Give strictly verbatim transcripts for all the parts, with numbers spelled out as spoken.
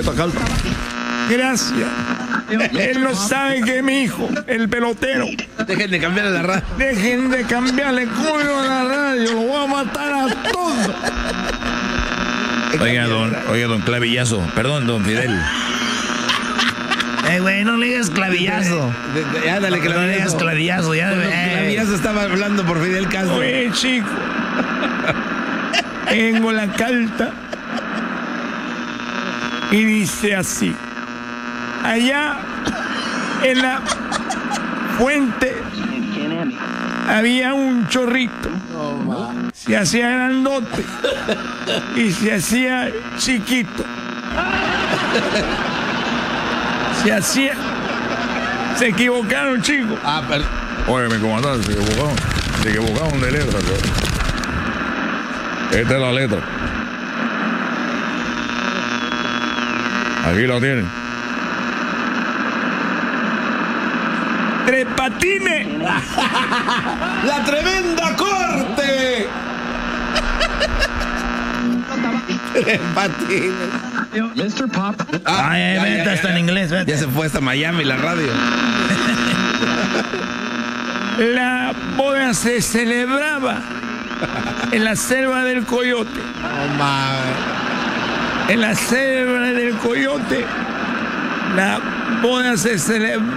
Gracias. Él no sabe que es mi hijo, el pelotero. Dejen de cambiarle la radio. Dejen de cambiarle código a la radio. Lo voy a matar a todos. Oiga, don, oiga, don Clavillazo. Perdón, don Fidel. Eh, güey, no le digas clavillazo. Ya, dale, clavillazo. No le digas clavillazo, ya. Bueno, eh. Clavillazo estaba hablando por Fidel Castro. Oye, chico. Tengo la carta. Y dice así. Allá en la fuente había un chorrito. Se hacía grandote y se hacía chiquito. Se hacía. Se equivocaron, chicos. Ah, pero... Oye, mi comandante, se equivocaron. Se equivocaron de letra. Esta es la letra. Aquí la tienen. Tres Patines. ¡La tremenda corte! Tres Patines. mister Pop. Ah, Ay, ya, vete, ya, está ya, en inglés, vete. Ya se fue hasta Miami la radio. La boda se celebraba en la selva del Coyote. Oh, my. En la selva del Coyote, la boda se celebraba.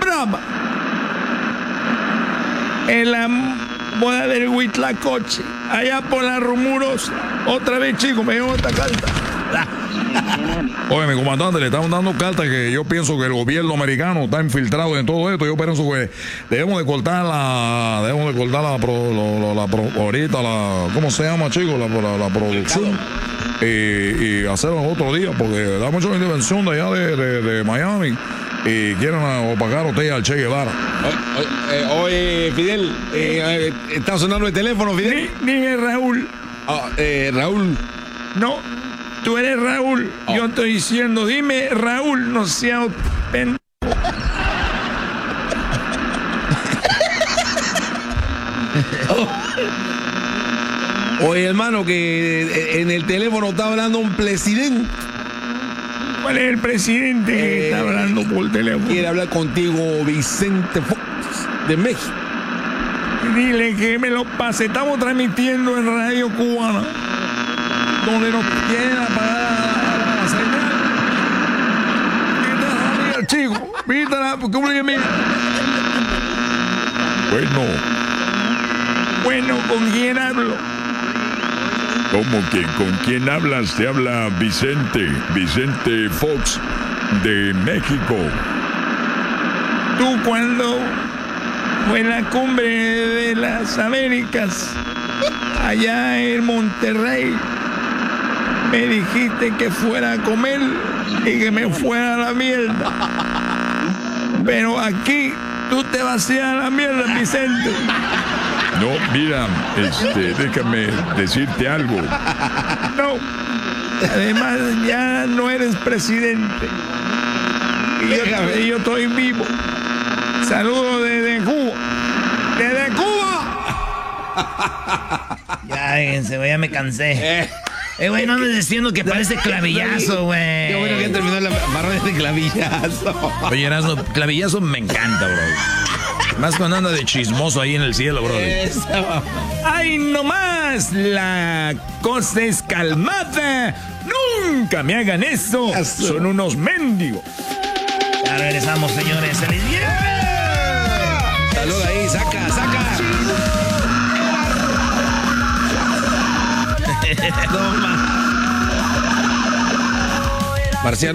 En la boda del Huitlacoche, allá por la Rumurosa. Otra vez, chicos, me dio esta carta. Oye, mi comandante, le estamos dando cartas que yo pienso que el gobierno americano está infiltrado en todo esto. Yo pienso que debemos de cortar la, debemos de cortar la, pro, la, la, la ahorita la, ¿cómo se llama, chicos? La, la, la producción y, y hacerlo otro día, porque da mucha intervención de allá de, de, de Miami y quieren opacar a usted al Che Guevara. Oye, eh, oye Fidel, eh, está sonando el teléfono, Fidel. Dime, Raúl. Oh, eh, Raúl. No. Tú eres Raúl, oh. Yo estoy diciendo, dime Raúl, no sea pendejo. oh. Oye, hermano, que en el teléfono está hablando un presidente. ¿Cuál es el presidente eh, que está hablando por teléfono? Quiere hablar contigo, Vicente Fox, de México. Dile que me lo pase, estamos transmitiendo en Radio Cubana, donde nos quieren apagar la, la señal. Quita la chico. Vítala, porque mira. Bueno. Bueno, ¿con quién hablo? ¿Cómo que con quién hablas? Te habla Vicente, Vicente Fox de México. Tú cuando fue la cumbre de las Américas, allá en Monterrey, me dijiste que fuera a comer y que me fuera a la mierda. Pero aquí tú te vas a ir a la mierda, Vicente. No, mira, este, déjame decirte algo. No, además ya no eres presidente. Y yo, y yo estoy vivo. Saludos desde Cuba. ¡Desde Cuba! Ya, déjense, güey, ya me cansé. Eh, güey, no andes diciendo que parece clavillazo, güey. Qué bueno que terminó la parodia de clavillazo. Oye, Erasmo, clavillazo me encanta, bro. Más cuando anda de chismoso ahí en el cielo, bro. ¡Ay, no más! La cosa es calmada. ¡Nunca me hagan eso! Son unos mendigos. Ya regresamos, señores. ¡Se les viene! Salud ahí, saca, saca. Toma. Marciano.